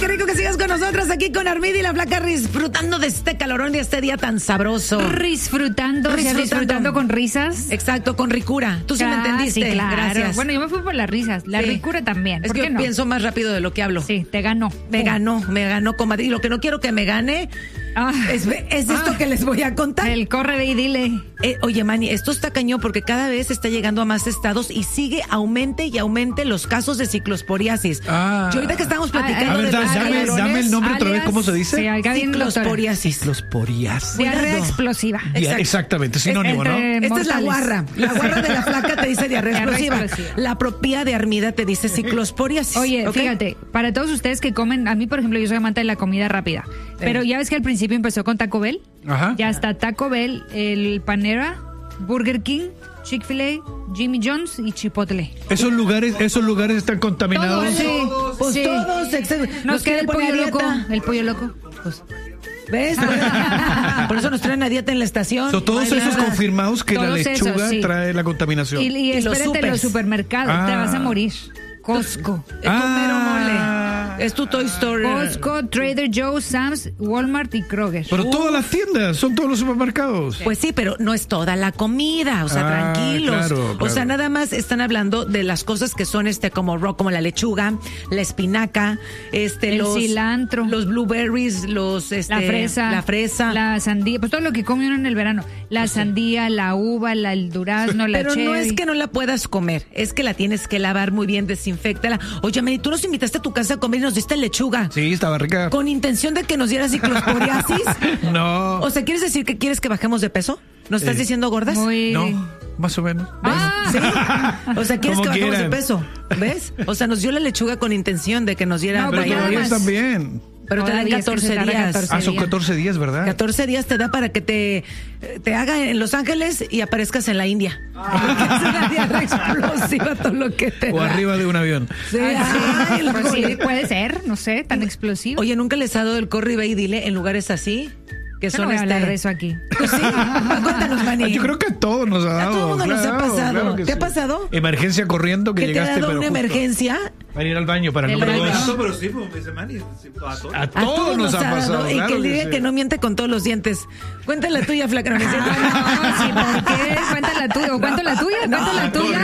qué rico que sigas con nosotros aquí con Armida y la Flaca, disfrutando de este calorón y este día tan sabroso. Disfrutando con risas. Exacto, con ricura. Tú sí me entendiste. Sí, claro. Gracias. Bueno, yo me fui por las risas. La ricura también. Es ¿Por que qué yo no? pienso más rápido de lo que hablo. Sí, te ganó. Me ganó, comadre. Y lo que no quiero que me gane es esto que les voy a contar. El corre, ve y dile. Oye, Manny, esto está cañón porque cada vez está llegando a más estados y sigue aumente los casos de ciclosporiasis. Yo ahorita que estamos platicando de dame el nombre otra vez, ¿cómo se dice? Sí, ciclosporiasis. Ciclosporiasis. Diarrea explosiva. Exactamente, sinónimo, ¿no? Esta es la guarra. La guarra de la Flaca te dice diarrea explosiva. La propia de Armida te dice ciclosporiasis. Oye, fíjate, para todos ustedes que comen, a mí, por ejemplo, yo soy amante de la comida rápida, pero ya ves que al principio empezó con Taco Bell. Ajá. Ya está Taco Bell, el Panera, Burger King, Chick-fil-A, Jimmy John's y Chipotle. Esos lugares están contaminados. Todos, sí. Todos. Nos queda el pollo loco. El pollo loco. Pues. ¿Ves? Por eso nos traen a dieta en la estación. Todos esos confirmados que Todos la lechuga esos, sí. trae la contaminación. Y espérate, los supermercados, te vas a morir. Costco. Es tu mero mole. Es tu Toy Story. Costco, Trader Joe's, Sam's, Walmart y Kroger. Pero todas las tiendas, son todos los supermercados. Pues sí, pero no es toda la comida, o sea, tranquilos. Claro. O sea, nada más están hablando de las cosas que son como como la lechuga, la espinaca, el cilantro, los blueberries, la fresa, la sandía, pues todo lo que come uno en el verano, la sandía, la uva, el durazno, la pero cherry. No es que no la puedas comer, es que la tienes que lavar muy bien, desinféctala. Oye, Mary, tú nos invitaste a tu casa a comer y nos diste lechuga. Sí, estaba rica. ¿Con intención de que nos diera ciclosporiasis? No. O sea, ¿quieres decir que quieres que bajemos de peso? ¿Nos estás diciendo gordas? No, más o menos. ¿Sí? O sea, ¿quieres que bajemos de peso? ¿Ves? O sea, nos dio la lechuga con intención de que nos diera... No, pero ellos también. Pero te dan 14 días. Son 14 días, ¿verdad? 14 días te da para que te haga en Los Ángeles y aparezcas en la India. Es una diarrea explosiva todo lo que te o da. arriba de un avión. Sí, pues sí, puede ser, no sé, tan explosivo. Oye, ¿nunca les ha dado el corre y ve y dile en lugares así? Que yo son no voy a hablar de eso aquí. Pues sí, cuéntanos, Manny. Yo creo que a todos nos ha dado. A todo el mundo nos ha pasado. Claro que ¿Te ha sí. pasado? Emergencia corriendo que ¿Que te ha llegaste, dado pero una justo emergencia? para ir al baño para el El número baño. 2. Pero sí, como dice Manny, A todos nos ha pasado. Y claro que diga sí. que no miente con todos los dientes. Cuéntala tuya, Flaca. No, No, sí, ¿por qué? Cuéntala tuya. ¿O cuánto la tuya? ¿Cuánto la tuya?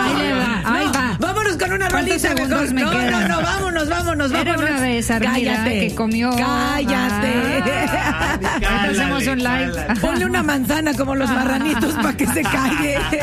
Ahí va. Vámonos con una ¿Cuántos rolita mejor. segundos me quedan? No, vámonos. Era una vez, Armida, que comió. Cállate. Ahorita hacemos un live. Ponle una manzana como los marranitos para que se calle.